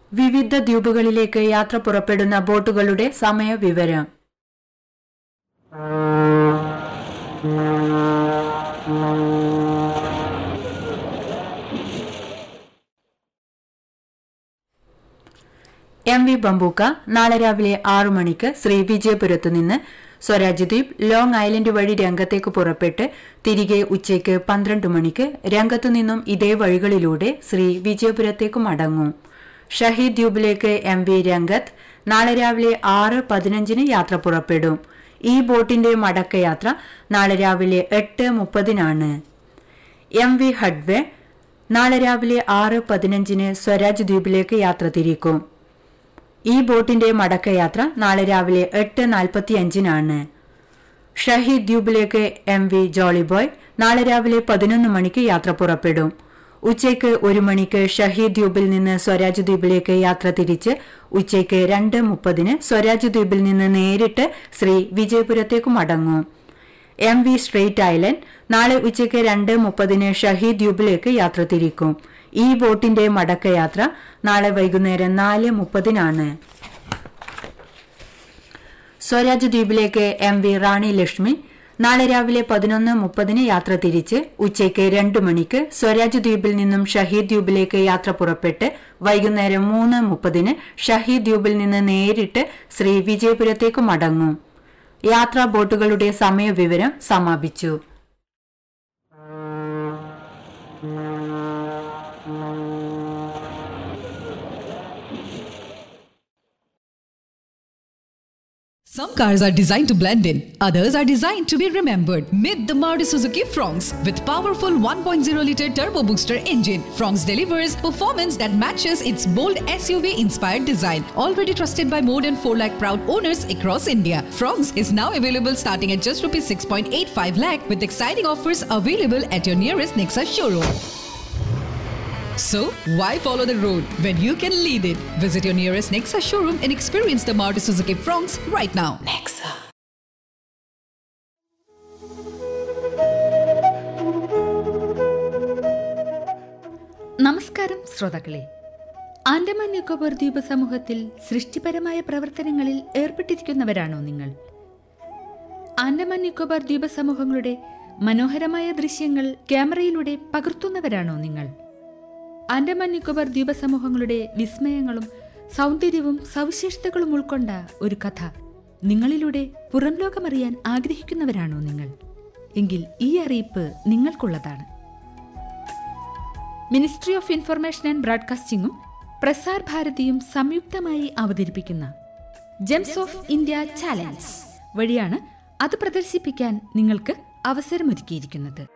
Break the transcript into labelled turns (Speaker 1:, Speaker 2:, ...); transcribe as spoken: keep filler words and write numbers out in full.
Speaker 1: വിവിധ ദ്വീപുകളിലേക്ക് യാത്ര പുറപ്പെടുന്ന ബോട്ടുകളുടെ സമയവിവരം. എം വി ബംബൂക്ക നാളെ രാവിലെ ആറു മണിക്ക് ശ്രീ വിജയപുരത്തു നിന്ന് സ്വരാജ് ദ്വീപ് ലോങ് ഐലൻഡ് വഴി രംഗത്തേക്ക് പുറപ്പെട്ട് തിരികെ ഉച്ചയ്ക്ക് പന്ത്രണ്ട് മണിക്ക് രംഗത്തു നിന്നും ഇതേ വഴികളിലൂടെ ശ്രീ വിജയപുരത്തേക്ക് മടങ്ങും. ഷഹീദ് ദ്വീപിലേക്ക് എം വി രംഗത്ത് നാളെ രാവിലെ ആറ് പതിനഞ്ചിന് യാത്ര പുറപ്പെടും. ഈ ബോട്ടിന്റെ മടക്കയാത്ര നാളെ രാവിലെ എട്ട് മുപ്പതിനാണ്. എം വി ഹഡ്വേ നാളെ രാവിലെ ആറ് പതിനഞ്ചിന് സ്വരാജ് ദ്വീപിലേക്ക് യാത്ര തിരിക്കും. ഈ ബോട്ടിന്റെ മടക്കയാത്ര നാളെ രാവിലെ എട്ട് നാൽപ്പത്തിയഞ്ചിനാണ്. ഷഹീദ് ദ്വീപിലേക്ക് എം വി ജോളിബോയ് നാളെ രാവിലെ പതിനൊന്ന് മണിക്ക് യാത്ര പുറപ്പെടും. ഉച്ചയ്ക്ക് ഒരു മണിക്ക് ഷഹീദ് ദ്വീപിൽ നിന്ന് സ്വരാജ് ദ്വീപിലേക്ക് യാത്ര തിരിച്ച് ഉച്ചയ്ക്ക് രണ്ട് മുപ്പതിന് സ്വരാജ് ദ്വീപിൽ നിന്ന് നേരിട്ട് ശ്രീ വിജയപുരത്തേക്ക് മടങ്ങും. എം വി സ്ട്രെയിറ്റ് ഐലൻഡ് നാളെ ഉച്ചയ്ക്ക് രണ്ട് മുപ്പതിന് ഷഹീദ് ദ്വീപിലേക്ക് യാത്ര തിരിക്കും. ഈ ബോട്ടിന്റെ മടക്കയാത്ര നാളെ വൈകുന്നേരം നാല് മുപ്പതിനാണ്. സ്വരാജ് ദ്വീപിലേക്ക് എം വി റാണി ലക്ഷ്മി നാളെ രാവിലെ പതിനൊന്ന് മുപ്പതിന് യാത്ര തിരിച്ച് ഉച്ചയ്ക്ക് രണ്ട് മണിക്ക് സ്വരാജ് ദ്വീപിൽ നിന്നും ഷഹീദ് ദ്വീപിലേക്ക് യാത്ര പുറപ്പെട്ട് വൈകുന്നേരം മൂന്ന് മുപ്പതിന് ഷഹീദ് ദ്വീപിൽ നിന്ന് നേരിട്ട് ശ്രീ വിജയപുരത്തേക്ക് മടങ്ങും. യാത്രാ ബോട്ടുകളുടെ സമയവിവരം സമാപിച്ചു.
Speaker 2: Some cars are designed to blend in, others are designed to be remembered. Meet the Maruti Suzuki Fronx with powerful one point oh litre turbo booster engine. Fronx delivers performance that matches its bold S U V-inspired design. Already trusted by more than four lakh proud owners across India. Fronx is now available starting at just rupees six point eight five lakh with exciting offers available at your nearest Nexa showroom. So, why follow the road when you can lead it? Visit your nearest Nexa showroom and experience the Maruti Suzuki Fronx right now. Nexa.
Speaker 3: നമസ്കാരം ശ്രോതാക്കളെ. ആൻഡമാൻ നിക്കോബാർ ദ്വീപ സമൂഹത്തിൽ സൃഷ്ടിപരമായ പ്രവർത്തനങ്ങളിൽ ഏർപ്പെട്ടിരിക്കുന്നവരാണോ നിങ്ങൾ? ആൻഡമാൻ നിക്കോബാർ ദ്വീപ സമൂഹങ്ങളുടെ മനോഹരമായ ദൃശ്യങ്ങൾ ക്യാമറയിലൂടെ പകർത്തുന്നവരാണോ നിങ്ങൾ? ആൻഡമാൻ നിക്കോബാർ ദ്വീപ സമൂഹങ്ങളുടെ വിസ്മയങ്ങളും സൗന്ദര്യവും സവിശേഷതകളും ഉൾക്കൊണ്ട ഒരു കഥ നിങ്ങളിലൂടെ പുറം ലോകമറിയാൻ ആഗ്രഹിക്കുന്നവരാണോ നിങ്ങൾ? എങ്കിൽ ഈ അറിയിപ്പ് നിങ്ങൾക്കുള്ളതാണ്. Ministry of information and ബ്രോഡ്കാസ്റ്റിംഗും Prasar ഭാരതിയും സംയുക്തമായി അവതരിപ്പിക്കുന്ന ജെംസ് ഓഫ് ഇന്ത്യ ചാലഞ്ച് വഴിയാണ് അത് പ്രദർശിപ്പിക്കാൻ നിങ്ങൾക്ക് അവസരമൊരുക്കിയിരിക്കുന്നത്.